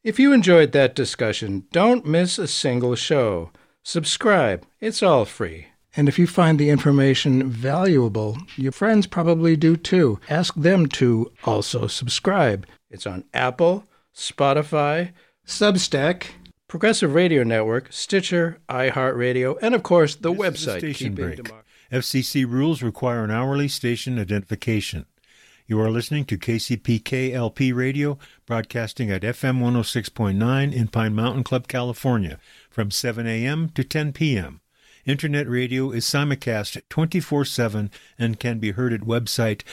If you enjoyed that discussion, don't miss a single show. Subscribe. It's all free. And if you find the information valuable, your friends probably do too. Ask them to also subscribe. It's on Apple, Spotify, Substack, Progressive Radio Network, Stitcher, iHeartRadio, and of course the website. Station break. FCC rules require an hourly station identification. You are listening to KCPK-LP Radio, broadcasting at FM 106.9 in Pine Mountain Club, California, from 7 a.m. to 10 p.m. Internet radio is simulcast 24/7 and can be heard at website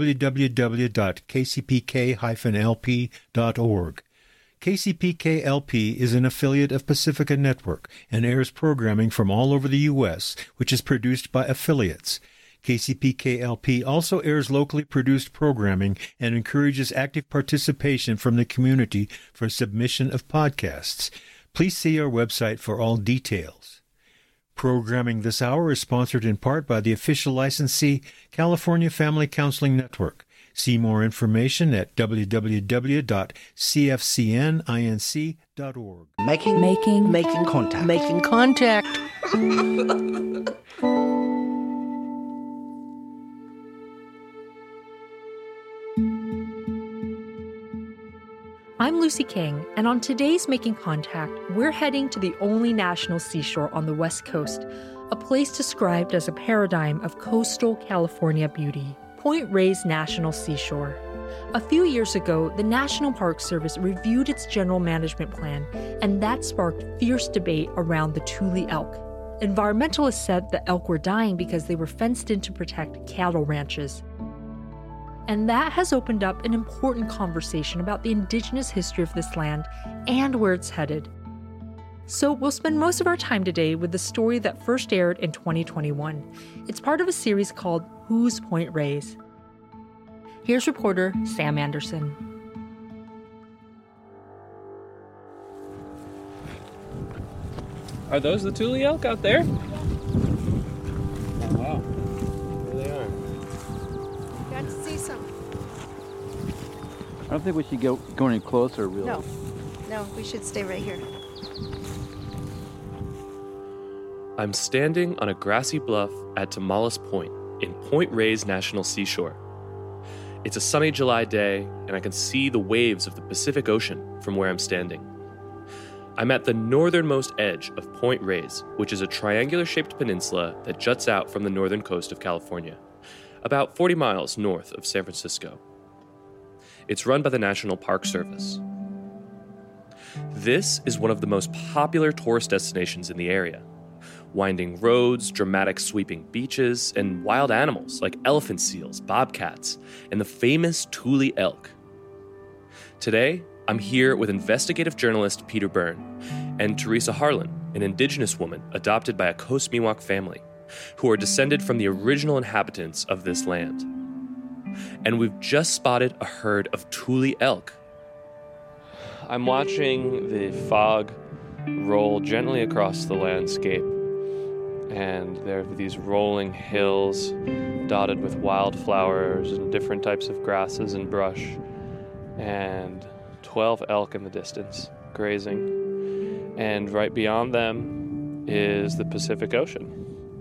www.kcpk-lp.org. KCPK-LP is an affiliate of Pacifica Network and airs programming from all over the U.S., which is produced by affiliates. KCPK-LP also airs locally produced programming and encourages active participation from the community for submission of podcasts. Please see our website for all details. Programming this hour is sponsored in part by the official licensee, California Family Counseling Network. See more information at www.cfcninc.org. Making contact. I'm Lucy King, and on today's Making Contact, we're heading to the only national seashore on the West Coast, a place described as a paradigm of coastal California beauty, Point Reyes National Seashore. A few years ago, the National Park Service reviewed its general management plan, and that sparked fierce debate around the Tule elk. Environmentalists said the elk were dying because they were fenced in to protect cattle ranches. And that has opened up an important conversation about the indigenous history of this land and where it's headed. So we'll spend most of our time today with the story that first aired in 2021. It's part of a series called Who's Point Reyes? Here's reporter Sam Anderson. Are those the Tule elk out there? Oh, wow. There they are. Got to see some. I don't think we should go any closer, really. No, we should stay right here. I'm standing on a grassy bluff at Tomales Point in Point Reyes National Seashore. It's a sunny July day, and I can see the waves of the Pacific Ocean from where I'm standing. I'm at the northernmost edge of Point Reyes, which is a triangular-shaped peninsula that juts out from the northern coast of California, about 40 miles north of San Francisco. It's run by the National Park Service. This is one of the most popular tourist destinations in the area. Winding roads, dramatic sweeping beaches, and wild animals like elephant seals, bobcats, and the famous Tule elk. Today, I'm here with investigative journalist Peter Byrne and Teresa Harlan, an indigenous woman adopted by a Coast Miwok family, who are descended from the original inhabitants of this land. And we've just spotted a herd of Tule elk. I'm watching the fog roll gently across the landscape, and there are these rolling hills dotted with wildflowers and different types of grasses and brush, and 12 elk in the distance, grazing. And right beyond them is the Pacific Ocean.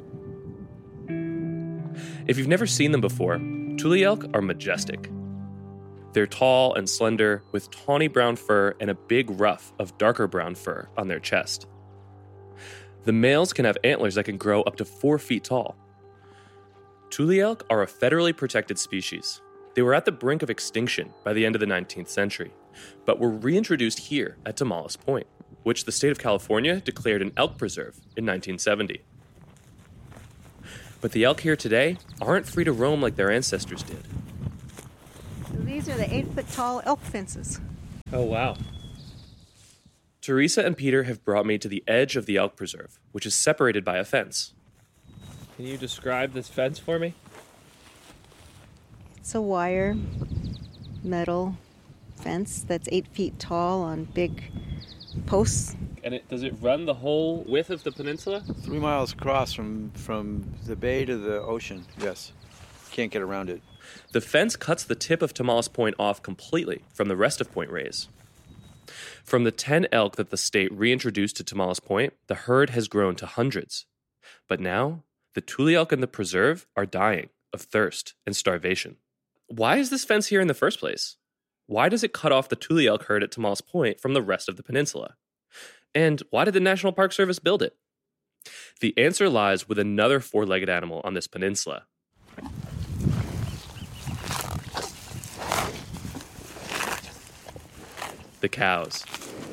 If you've never seen them before, Tule elk are majestic. They're tall and slender, with tawny brown fur and a big ruff of darker brown fur on their chest. The males can have antlers that can grow up to 4 feet tall. Tule elk are a federally protected species. They were at the brink of extinction by the end of the 19th century, but were reintroduced here at Tomales Point, which the state of California declared an elk preserve in 1970. But the elk here today aren't free to roam like their ancestors did. These are the 8-foot-tall elk fences. Oh, wow. Teresa and Peter have brought me to the edge of the elk preserve, which is separated by a fence. Can you describe this fence for me? It's a wire, metal fence that's 8 feet tall on big posts. And does it run the whole width of the peninsula? 3 miles across from the bay to the ocean, yes. Can't get around it. The fence cuts the tip of Tomales Point off completely from the rest of Point Reyes. From the 10 elk that the state reintroduced to Tomales Point, the herd has grown to hundreds. But now, the Tule elk in the preserve are dying of thirst and starvation. Why is this fence here in the first place? Why does it cut off the Tule elk herd at Tomales Point from the rest of the peninsula? And why did the National Park Service build it? The answer lies with another four-legged animal on this peninsula. The cows.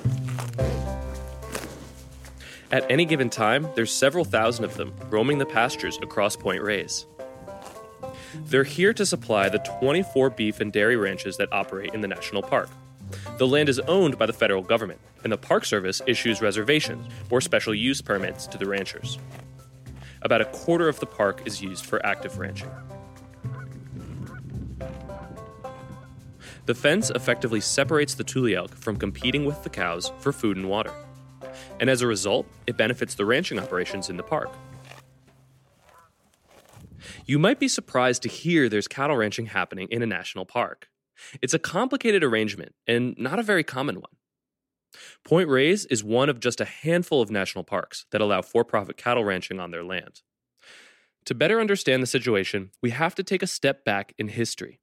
At any given time, there's several thousand of them roaming the pastures across Point Reyes. They're here to supply the 24 beef and dairy ranches that operate in the national park. The land is owned by the federal government, and the Park Service issues reservations or special use permits to the ranchers. About a quarter of the park is used for active ranching. The fence effectively separates the Tule elk from competing with the cows for food and water. And as a result, it benefits the ranching operations in the park. You might be surprised to hear there's cattle ranching happening in a national park. It's a complicated arrangement and not a very common one. Point Reyes is one of just a handful of national parks that allow for-profit cattle ranching on their land. To better understand the situation, we have to take a step back in history.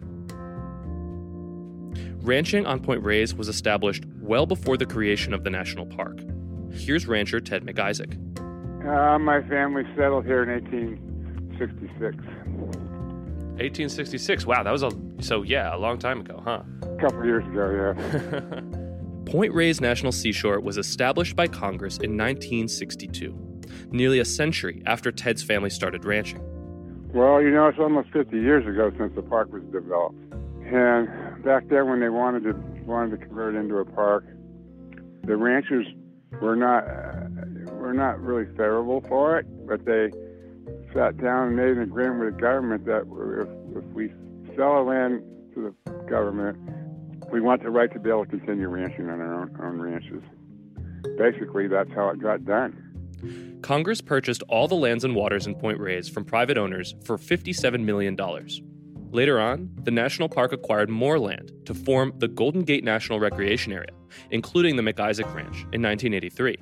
Ranching on Point Reyes was established well before the creation of the national park. Here's rancher Ted McIsaac. My family settled here in 1866. 1866. Wow, that was a long time ago, huh? A couple of years ago, yeah. Point Reyes National Seashore was established by Congress in 1962, nearly a century after Ted's family started ranching. Well, it's almost 50 years ago since the park was developed. And back then when they wanted to convert it into a park, the ranchers were not really favorable for it, but they sat down and made an agreement with the government that if we sell our land to the government, we want the right to be able to continue ranching on our own ranches. Basically, that's how it got done. Congress purchased all the lands and waters in Point Reyes from private owners for $57 million. Later on, the national park acquired more land to form the Golden Gate National Recreation Area, including the McIsaac Ranch in 1983.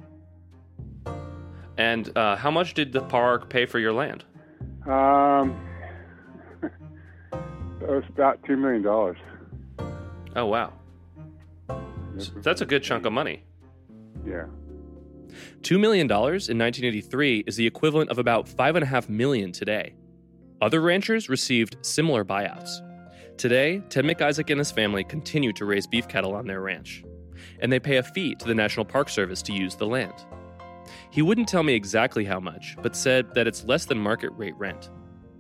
And how much did the park pay for your land? It was about $2 million. Oh, wow. That's a good chunk of money. Yeah. $2 million in 1983 is the equivalent of about $5.5 million today. Other ranchers received similar buyouts. Today, Ted McIsaac and his family continue to raise beef cattle on their ranch, and they pay a fee to the National Park Service to use the land. He wouldn't tell me exactly how much, but said that it's less than market rate rent.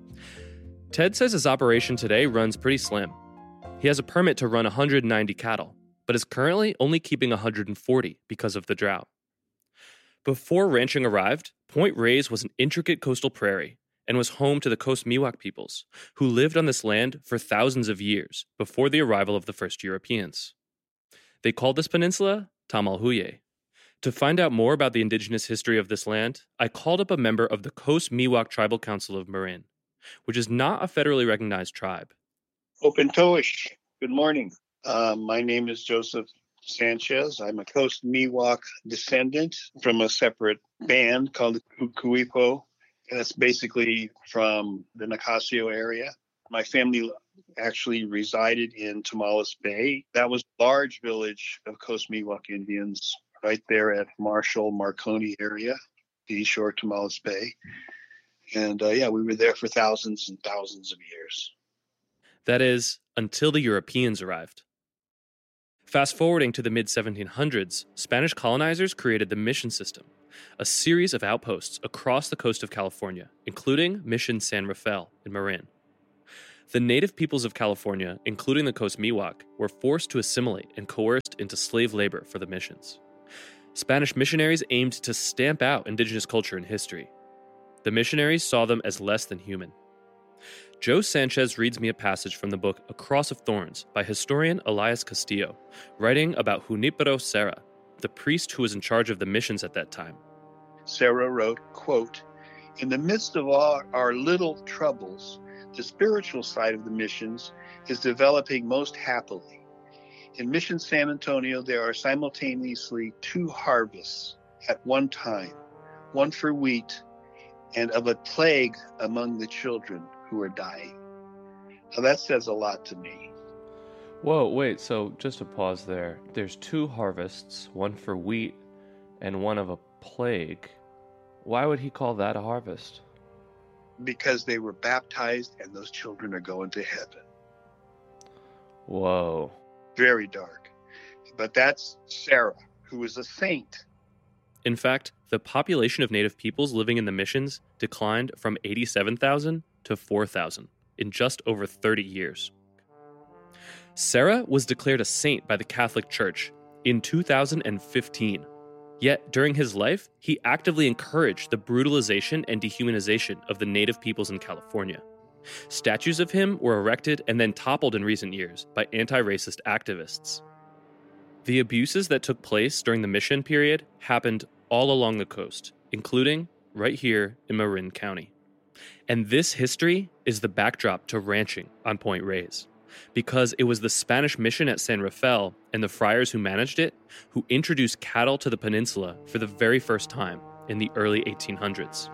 Ted says his operation today runs pretty slim. He has a permit to run 190 cattle, but is currently only keeping 140 because of the drought. Before ranching arrived, Point Reyes was an intricate coastal prairie and was home to the Coast Miwok peoples, who lived on this land for thousands of years before the arrival of the first Europeans. They called this peninsula Tamalhuye. To find out more about the indigenous history of this land, I called up a member of the Coast Miwok Tribal Council of Marin, which is not a federally recognized tribe. Opentoish. Good morning. My name is Joseph Sanchez. I'm a Coast Miwok descendant from a separate band called the Kukuipo. And that's basically from the Nicasio area. My family actually resided in Tomales Bay. That was a large village of Coast Miwok Indians right there at Marshall-Marconi area, the shore Tomales Bay. And we were there for thousands and thousands of years. That is, until the Europeans arrived. Fast forwarding to the mid-1700s, Spanish colonizers created the mission system, a series of outposts across the coast of California, including Mission San Rafael in Marin. The native peoples of California, including the Coast Miwok, were forced to assimilate and coerced into slave labor for the missions. Spanish missionaries aimed to stamp out indigenous culture and history. The missionaries saw them as less than human. Joe Sanchez reads me a passage from the book A Cross of Thorns by historian Elias Castillo, writing about Junipero Serra, the priest who was in charge of the missions at that time. Serra wrote, quote, "In the midst of all our little troubles, the spiritual side of the missions is developing most happily. In Mission San Antonio, there are simultaneously 2 harvests at one time, one for wheat and of a plague among the children who are dying. Now that says a lot to me. Whoa, wait, so just to pause there. There's 2 harvests, one for wheat and one of a plague. Why would he call that a harvest? Because they were baptized and those children are going to heaven. Whoa. Very dark. But that's Sarah, who is a saint. In fact, the population of native peoples living in the missions declined from 87,000 to 4,000 in just over 30 years. Sarah was declared a saint by the Catholic Church in 2015. Yet, during his life, he actively encouraged the brutalization and dehumanization of the native peoples in California. Statues of him were erected and then toppled in recent years by anti-racist activists. The abuses that took place during the mission period happened all along the coast, including right here in Marin County. And this history is the backdrop to ranching on Point Reyes, because it was the Spanish mission at San Rafael and the friars who managed it who introduced cattle to the peninsula for the very first time in the early 1800s.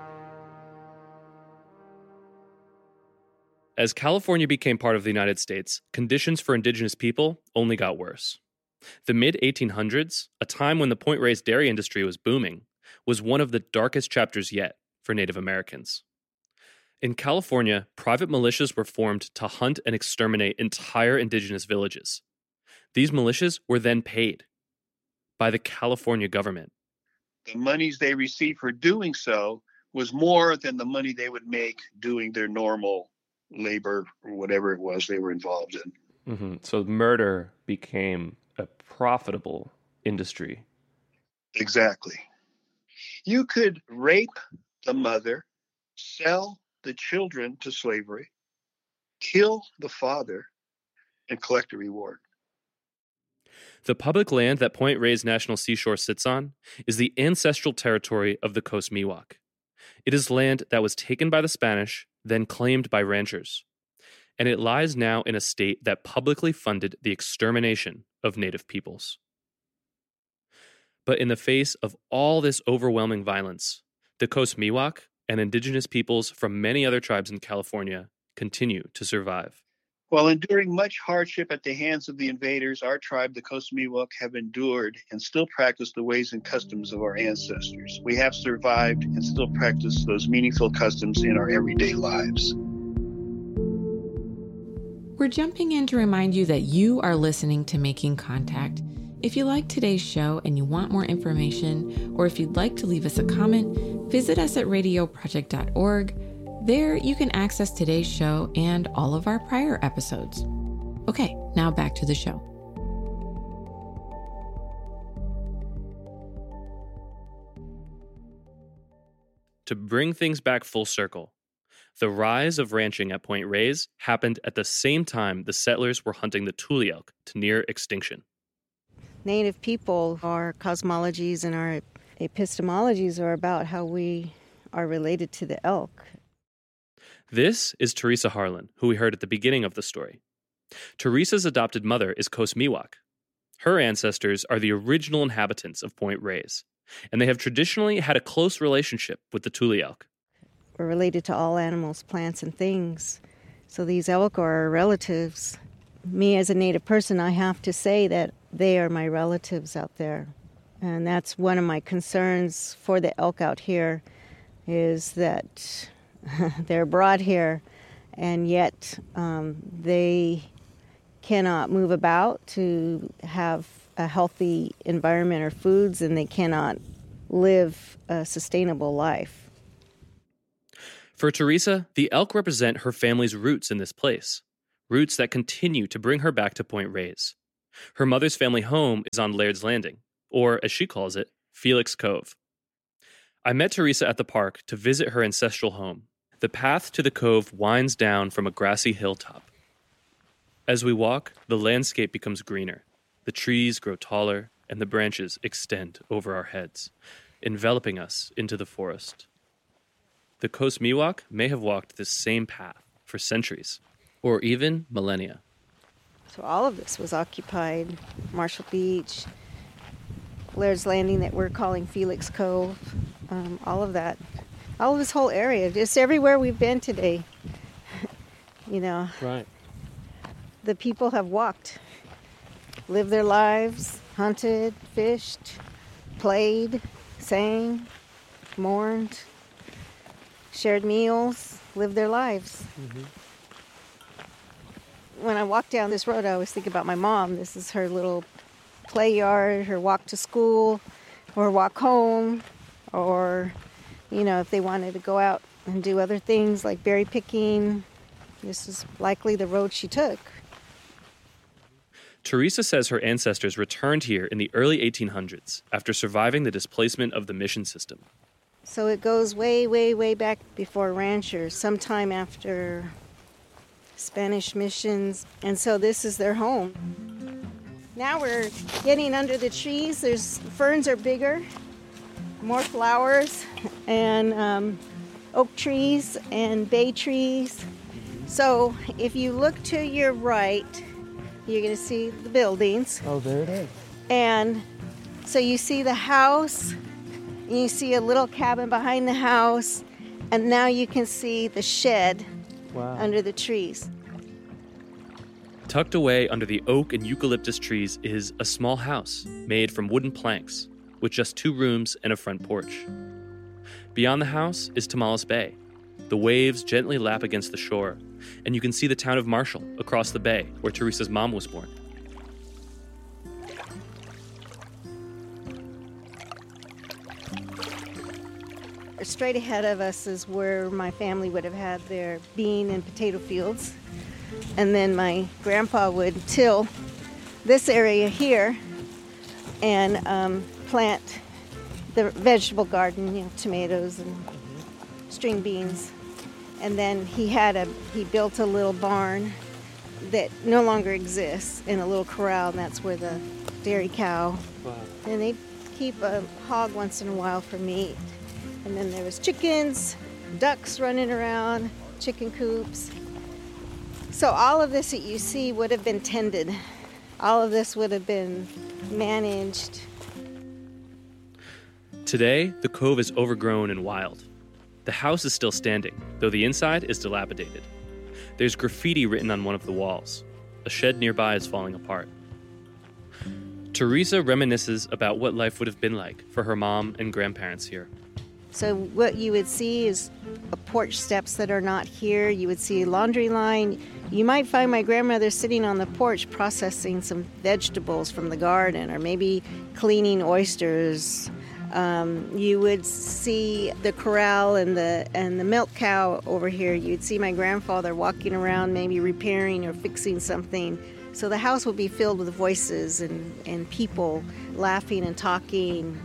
As California became part of the United States, conditions for indigenous people only got worse. The mid-1800s, a time when the Point Reyes dairy industry was booming, was one of the darkest chapters yet for Native Americans. In California, private militias were formed to hunt and exterminate entire indigenous villages. These militias were then paid by the California government. The monies they received for doing so was more than the money they would make doing their normal labor or whatever it was they were involved in. Mm-hmm. So murder became a profitable industry. Exactly. You could rape the mother, sell the children to slavery, kill the father, and collect a reward. The public land that Point Reyes National Seashore sits on is the ancestral territory of the Coast Miwok. It is land that was taken by the Spanish, then claimed by ranchers. And it lies now in a state that publicly funded the extermination of native peoples. But in the face of all this overwhelming violence, the Coast Miwok and indigenous peoples from many other tribes in California continue to survive. While enduring much hardship at the hands of the invaders, our tribe, the Coast Miwok, have endured and still practice the ways and customs of our ancestors. We have survived and still practice those meaningful customs in our everyday lives. We're jumping in to remind you that you are listening to Making Contact. If you like today's show and you want more information, or if you'd like to leave us a comment, visit us at radioproject.org. There, you can access today's show and all of our prior episodes. Okay, now back to the show. To bring things back full circle, the rise of ranching at Point Reyes happened at the same time the settlers were hunting the tule elk to near extinction. Native people, our cosmologies and our epistemologies are about how we are related to the elk. This is Teresa Harlan, who we heard at the beginning of the story. Teresa's adopted mother is Coast Miwok. Her ancestors are the original inhabitants of Point Reyes, and they have traditionally had a close relationship with the tule elk. We're related to all animals, plants, and things. So these elk are our relatives. Me as a Native person, I have to say that they are my relatives out there. And that's one of my concerns for the elk out here, is that they're brought here and yet they cannot move about to have a healthy environment or foods, and they cannot live a sustainable life. For Teresa, the elk represent her family's roots in this place, roots that continue to bring her back to Point Reyes. Her mother's family home is on Laird's Landing, or as she calls it, Felix Cove. I met Teresa at the park to visit her ancestral home. The path to the cove winds down from a grassy hilltop. As we walk, the landscape becomes greener. The trees grow taller, and the branches extend over our heads, enveloping us into the forest. The Coast Miwok may have walked this same path for centuries, or even millennia. So all of this was occupied. Marshall Beach, Laird's Landing that we're calling Felix Cove, all of that. All of this whole area, just everywhere we've been today. You know. Right. The people have walked, lived their lives, hunted, fished, played, sang, mourned, shared meals, lived their lives. Mm-hmm. When I walk down this road, I always think about my mom. This is her little play yard, her walk to school, or walk home, or, you know, if they wanted to go out and do other things like berry picking, this is likely the road she took. Teresa says her ancestors returned here in the early 1800s after surviving the displacement of the mission system. So it goes way, way, way back before ranchers, sometime after Spanish missions, and so this is their home. Now we're getting under the trees. Ferns are bigger, more flowers, and oak trees and bay trees. So if you look to your right, you're going to see the buildings. Oh, there it is. And so you see the house, and you see a little cabin behind the house, and now you can see the shed under the trees. Tucked away under the oak and eucalyptus trees is a small house made from wooden planks with just 2 rooms and a front porch. Beyond the house is Tomales Bay. The waves gently lap against the shore, and you can see the town of Marshall across the bay where Teresa's mom was born. Straight ahead of us is where my family would have had their bean and potato fields. And then my grandpa would till this area here and plant the vegetable garden, you know, tomatoes and string beans. And then he built a little barn that no longer exists in a little corral, and that's where the dairy cow. Wow. And they keep a hog once in a while for meat. And then there was chickens, ducks running around, chicken coops. So all of this that you see would have been tended. All of this would have been managed. Today, the cove is overgrown and wild. The house is still standing, though the inside is dilapidated. There's graffiti written on one of the walls. A shed nearby is falling apart. Teresa reminisces about what life would have been like for her mom and grandparents here. So what you would see is porch steps that are not here. You would see a laundry line. You might find my grandmother sitting on the porch processing some vegetables from the garden, or maybe cleaning oysters. You would see the corral and the milk cow over here. You'd see my grandfather walking around, maybe repairing or fixing something. So the house would be filled with voices and people laughing and talking.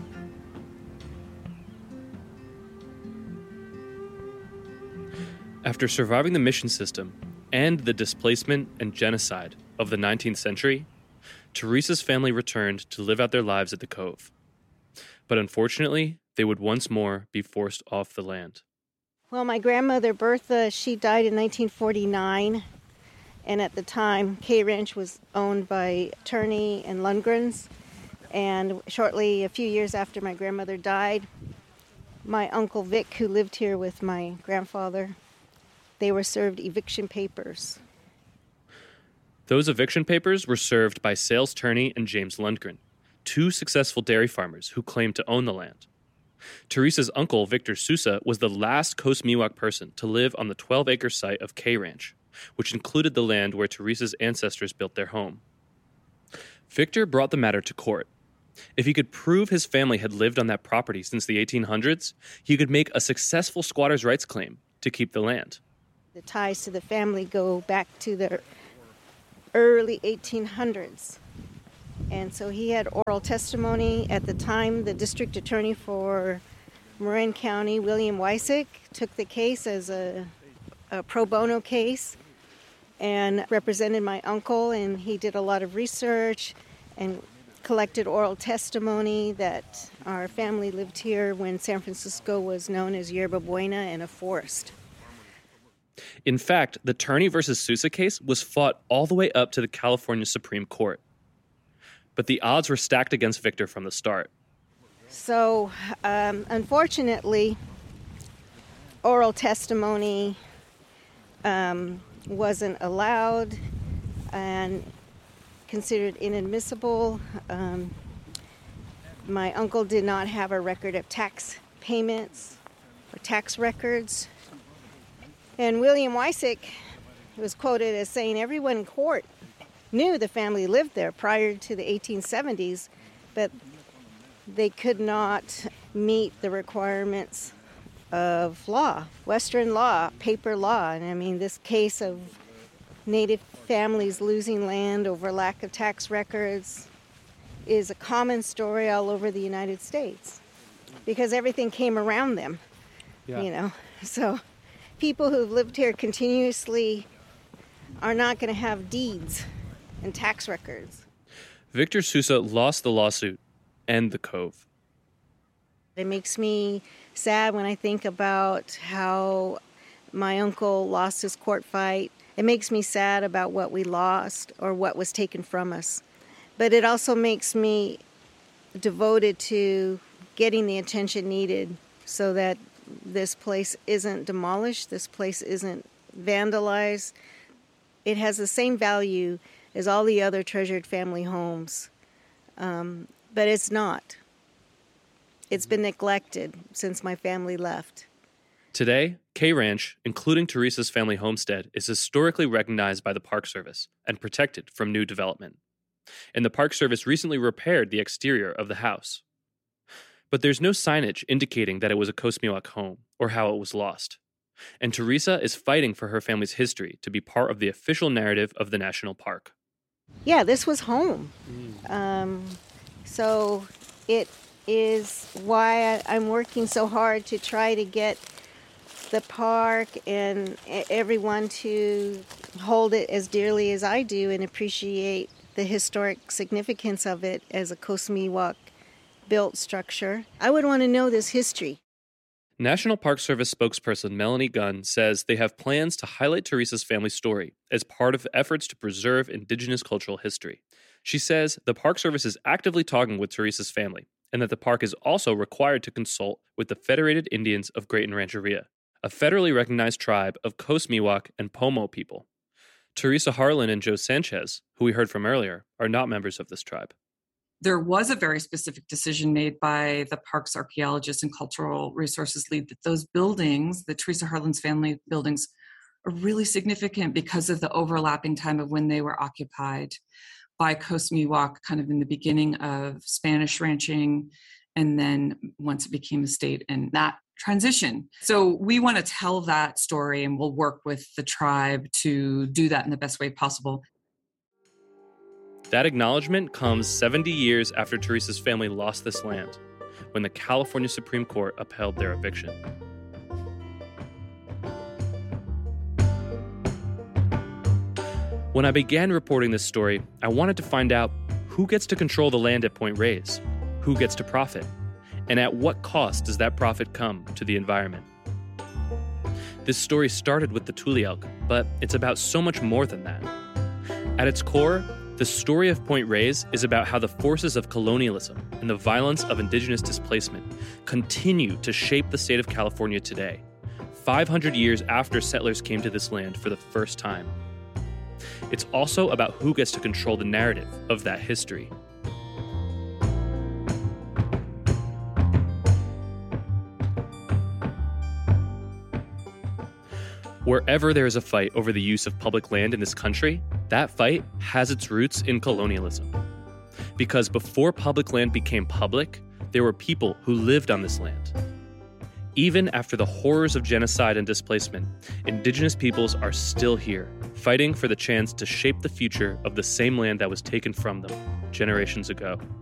After surviving the mission system and the displacement and genocide of the 19th century, Teresa's family returned to live out their lives at the Cove. But unfortunately, they would once more be forced off the land. Well, my grandmother, Bertha, she died in 1949. And at the time, K Ranch was owned by Turney and Lundgrens. And shortly, a few years after my grandmother died, my Uncle Vic, who lived here with my grandfather, they were served eviction papers. Those eviction papers were served by Sales Turney and James Lundgren, 2 successful dairy farmers who claimed to own the land. Teresa's uncle, Victor Sousa, was the last Coast Miwok person to live on the 12-acre site of K Ranch, which included the land where Teresa's ancestors built their home. Victor brought the matter to court. If he could prove his family had lived on that property since the 1800s, he could make a successful squatters' rights claim to keep the land. The ties to the family go back to the early 1800s. And so he had oral testimony. At the time, the district attorney for Marin County, William Wysick, took the case as a pro bono case and represented my uncle, and he did a lot of research and collected oral testimony that our family lived here when San Francisco was known as Yerba Buena and a forest. In fact, the Turney versus Sousa case was fought all the way up to the California Supreme Court. But the odds were stacked against Victor from the start. So, unfortunately, oral testimony wasn't allowed and considered inadmissible. My uncle did not have a record of tax payments or tax records. And William Wysick was quoted as saying everyone in court knew the family lived there prior to the 1870s, but they could not meet the requirements of law, Western law, paper law. And I mean, this case of Native families losing land over lack of tax records is a common story all over the United States because everything came around them, you know. So people who've lived here continuously are not going to have deeds and tax records. Victor Sousa lost the lawsuit and the cove. It makes me sad when I think about how my uncle lost his court fight. It makes me sad about what we lost or what was taken from us. But it also makes me devoted to getting the attention needed so that this place isn't demolished, this place isn't vandalized. It has the same value as all the other treasured family homes, but it's not. It's been neglected since my family left. Today, K Ranch, including Teresa's family homestead, is historically recognized by the Park Service and protected from new development. And the Park Service recently repaired the exterior of the house. But there's no signage indicating that it was a Coast Miwok home or how it was lost. And Teresa is fighting for her family's history to be part of the official narrative of the national park. Yeah, this was home. So it is why I'm working so hard to try to get the park and everyone to hold it as dearly as I do and appreciate the historic significance of it as a Coast Miwok built structure. I would want to know this history. National Park Service spokesperson Melanie Gunn says they have plans to highlight Teresa's family story as part of efforts to preserve Indigenous cultural history. She says the Park Service is actively talking with Teresa's family and that the park is also required to consult with the Federated Indians of Grayton Rancheria, a federally recognized tribe of Coast Miwok and Pomo people. Teresa Harlan and Joe Sanchez, who we heard from earlier, are not members of this tribe. There was a very specific decision made by the park's archaeologist and cultural resources lead that those buildings, the Teresa Harlan's family buildings, are really significant because of the overlapping time of when they were occupied by Coast Miwok, kind of in the beginning of Spanish ranching, and then once it became a state and that transition. So we want to tell that story, and we'll work with the tribe to do that in the best way possible. That acknowledgement comes 70 years after Teresa's family lost this land, when the California Supreme Court upheld their eviction. When I began reporting this story, I wanted to find out who gets to control the land at Point Reyes, who gets to profit, and at what cost does that profit come to the environment. This story started with the Tule Elk, but it's about so much more than that. At its core, the story of Point Reyes is about how the forces of colonialism and the violence of Indigenous displacement continue to shape the state of California today, 500 years after settlers came to this land for the first time. It's also about who gets to control the narrative of that history. Wherever there is a fight over the use of public land in this country, that fight has its roots in colonialism. Because before public land became public, there were people who lived on this land. Even after the horrors of genocide and displacement, Indigenous peoples are still here, fighting for the chance to shape the future of the same land that was taken from them generations ago.